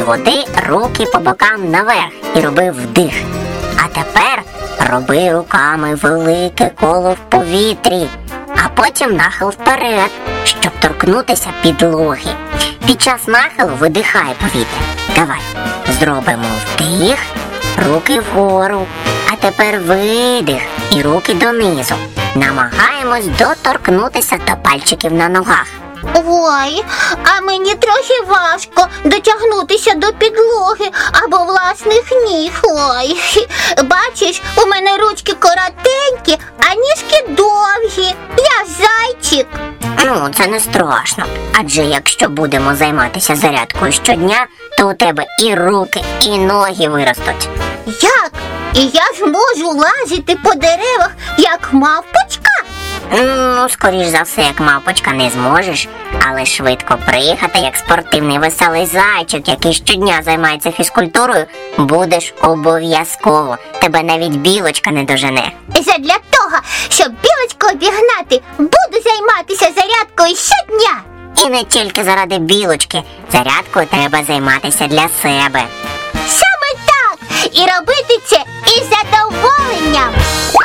з-під води руки по бокам наверх і роби вдих. А тепер роби руками велике коло в повітрі, а потім нахил вперед, щоб торкнутися підлоги. Під час нахилу видихай повітря. Давай, зробимо вдих, руки вгору, а тепер видих і руки донизу. Намагаємось доторкнутися до пальчиків на ногах. Ой, а мені трохи важко дотягнутися до підлоги або власних ніг. Ой, бачиш, у мене ручки коротенькі, а ніжки довгі. Я зайчик. Ну, це не страшно. Адже якщо будемо займатися зарядкою щодня, то у тебе і руки, і ноги виростуть. Як? І я зможу лазити по деревах, як мавпочка? Ну, скоріш за все, як мавпочка не зможеш, але швидко приїхати, як спортивний веселий зайчик, який щодня займається фізкультурою, будеш обов'язково. Тебе навіть білочка не дожене. Задля того, щоб білочку обігнати, буду займатися зарядкою щодня. І не тільки заради білочки, зарядкою треба займатися для себе. Саме так! І робити це із задоволенням.